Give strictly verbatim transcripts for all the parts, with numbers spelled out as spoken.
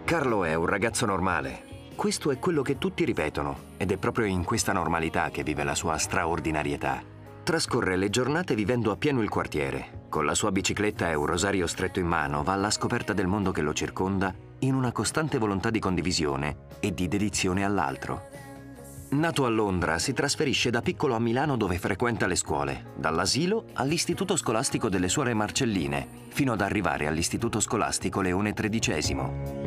Carlo è un ragazzo normale. Questo è quello che tutti ripetono ed è proprio in questa normalità che vive la sua straordinarietà. Trascorre le giornate vivendo a pieno il quartiere. Con la sua bicicletta e un rosario stretto in mano va alla scoperta del mondo che lo circonda in una costante volontà di condivisione e di dedizione all'altro. Nato a Londra, si trasferisce da piccolo a Milano dove frequenta le scuole, dall'asilo all'istituto scolastico delle Suore Marcelline, fino ad arrivare all'istituto scolastico Leone tredicesimo.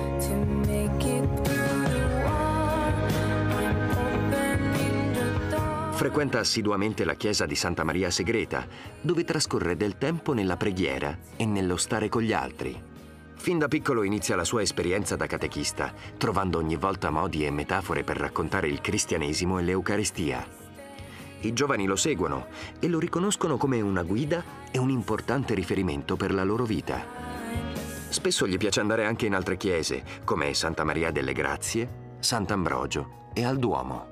Frequenta assiduamente la chiesa di Santa Maria Segreta, dove trascorre del tempo nella preghiera e nello stare con gli altri. Fin da piccolo inizia la sua esperienza da catechista, trovando ogni volta modi e metafore per raccontare il cristianesimo e l'Eucaristia. I giovani lo seguono e lo riconoscono come una guida e un importante riferimento per la loro vita. Spesso gli piace andare anche in altre chiese, come Santa Maria delle Grazie, Sant'Ambrogio e al Duomo.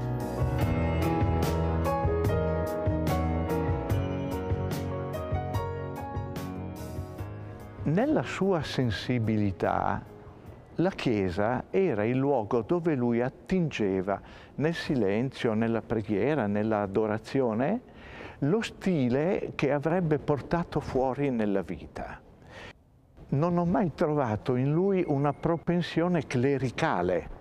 Nella sua sensibilità, la Chiesa era il luogo dove lui attingeva nel silenzio, nella preghiera, nell'adorazione, lo stile che avrebbe portato fuori nella vita. Non ho mai trovato in lui una propensione clericale,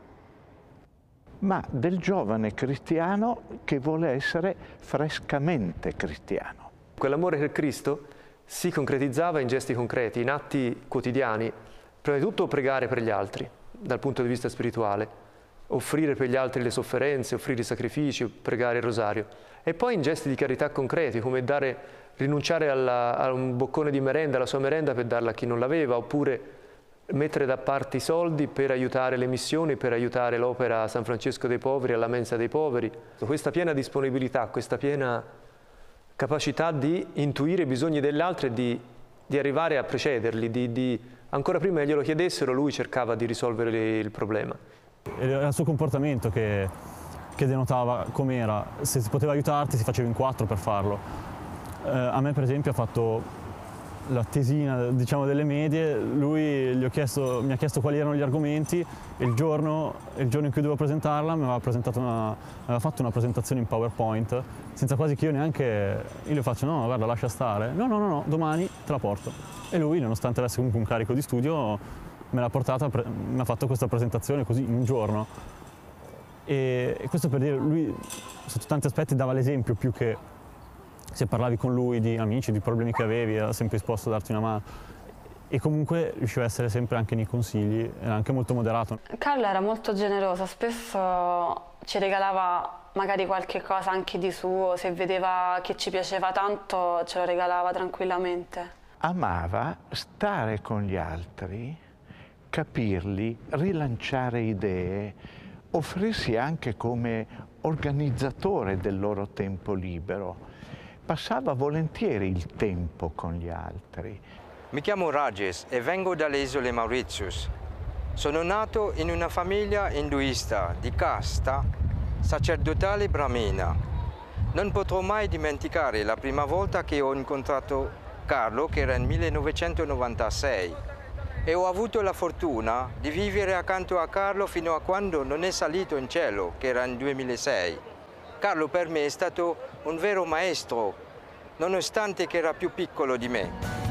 ma del giovane cristiano che vuole essere frescamente cristiano. Quell'amore per Cristo si concretizzava in gesti concreti, in atti quotidiani. Prima di tutto pregare per gli altri, dal punto di vista spirituale, offrire per gli altri le sofferenze, offrire i sacrifici, pregare il rosario. E poi in gesti di carità concreti, come dare, rinunciare alla, a un boccone di merenda, alla sua merenda per darla a chi non l'aveva, oppure mettere da parte i soldi per aiutare le missioni, per aiutare l'opera San Francesco dei Poveri, alla Mensa dei Poveri. Questa piena disponibilità, questa piena capacità di intuire i bisogni degli altri e di, di arrivare a precederli, di, di, ancora prima che glielo chiedessero lui cercava di risolvere il problema. Era il suo comportamento che, che denotava com'era, se si poteva aiutarti si faceva in quattro per farlo. Eh, a me per esempio ha fatto la tesina, diciamo, delle medie, lui gli ho chiesto, mi ha chiesto quali erano gli argomenti e il giorno, il giorno in cui dovevo presentarla mi aveva, presentato una, aveva fatto una presentazione in PowerPoint senza quasi che io neanche, io le faccio no guarda lascia stare, no no no, no domani te la porto. E lui nonostante avesse comunque un carico di studio me l'ha portata, mi ha fatto questa presentazione così in un giorno. E, e questo per dire, lui sotto tanti aspetti dava l'esempio più che se parlavi con lui di amici, di problemi che avevi, era sempre disposto a darti una mano. E comunque riusciva a essere sempre anche nei consigli, era anche molto moderato. Carlo era molto generoso, spesso ci regalava magari qualche cosa anche di suo, se vedeva che ci piaceva tanto ce lo regalava tranquillamente. Amava stare con gli altri, capirli, rilanciare idee, offrirsi anche come organizzatore del loro tempo libero. Passava volentieri il tempo con gli altri. Mi chiamo Rajesh e vengo dalle isole Mauritius. Sono nato in una famiglia induista di casta sacerdotale brahmina. Non potrò mai dimenticare la prima volta che ho incontrato Carlo, che era nel millenovecentonovantasei, e ho avuto la fortuna di vivere accanto a Carlo fino a quando non è salito in cielo, che era nel duemilasei. Carlo per me è stato un vero maestro, nonostante che era più piccolo di me.